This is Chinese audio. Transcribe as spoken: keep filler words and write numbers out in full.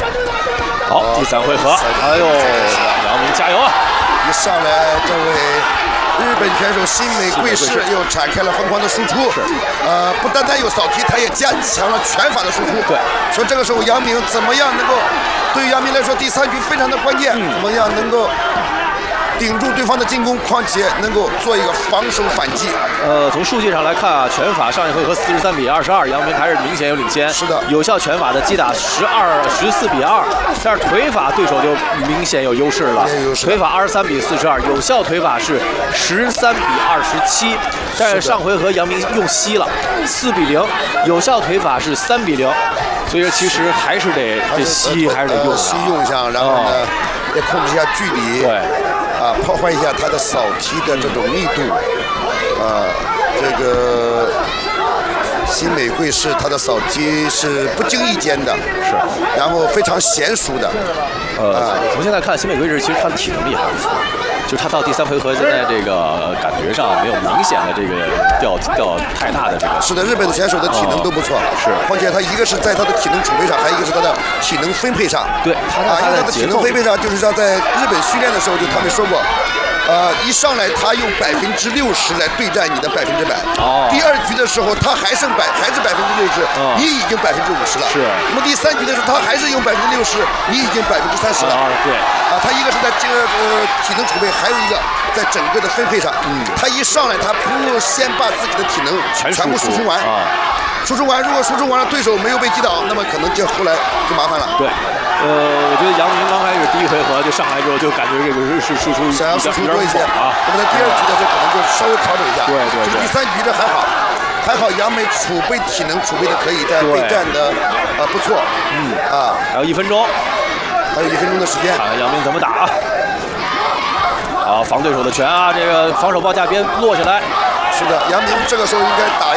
好，第三回合，哎呦，杨明加油啊！ 一上来，这位日本选手新美贵士又展开了疯狂的输出。 是， 呃，不单单有扫踢，他也加强了拳法的输出。 对， 说这个时候杨明怎么样能够，对于杨明来说，第三局非常的关键， 嗯、 怎么样能够顶住对方的进攻，况且能够做一个防守反击。 呃，从数据上来看啊，拳法上一回合四十三比二十二，杨明还是明显有领先。 是的， 有效拳法的击打十二十四比二，但是腿法对手就明显有优势了。腿法二十三比四十二，有效腿法是十三比二十七。但是上回合杨明用膝了，四比零，有效腿法是三比零，所以说其实还是得这膝还是得用膝用上，然后呢也控制一下距离。 对。 啊，破坏一下他的扫踢的这种密度，啊，这个新美贵士他的扫踢是不经意间的， 是， 然后非常娴熟的。 呃，从现在看，新美贵士其实他的体能力还不错，就是他到第三回合现在这个感觉上没有明显的这个掉掉太大的这个。 是的，日本的选手的体能都不错， 是， 况且他一个是在他的体能储备上，还有一个是他的体能分配上。 对，他啊，因为他的体能分配上，就是说在日本训练的时候，就他们说过。呃，一上来他用百分之六十来对战你的百分之百。 哦。 第二局的时候他还剩百，还是百分之六十，你已经百分之五十了。 是。 那么第三局的时候他还是用百分之六十，你已经百分之三十了。 啊，对。 啊，他一个是在这个呃体能储备，还有一个在整个的分配上。嗯。他一上来他不先把自己的体能全部输出完。啊。输出完，如果输出完了，对手没有被击倒，那么可能就后来就麻烦了。 对。呃，我觉得杨明刚开始第一回合就上来之后，就感觉这个是输出想要输出多一些啊。 那么在第二局的时候，可能就稍微调整一下。 对对对。 第三局这还好，还好杨梅储备体能储备的可以，在备战的啊不错。 嗯啊， 还有一分钟， 还有一分钟的时间， 看看杨明怎么打。好，防对手的拳啊，这个防守报价别落下来。 是的，杨明这个时候应该打。